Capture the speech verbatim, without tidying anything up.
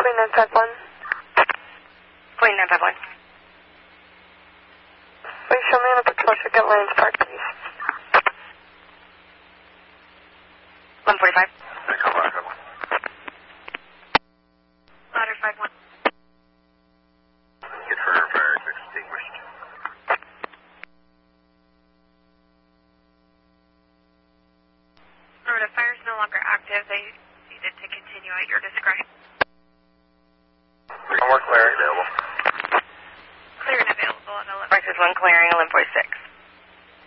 Queen nine five one. Queen nine five one. Please show me on a patrol check at Lions Park, please. eleven forty-five. Echo Ladder. Ladder five one. Confirm fire extinguished. Florida, fire is no longer active. They needed to continue at your discretion. One more clearing available. Clear and available at eleven. Versus one clearing, eleven forty-six.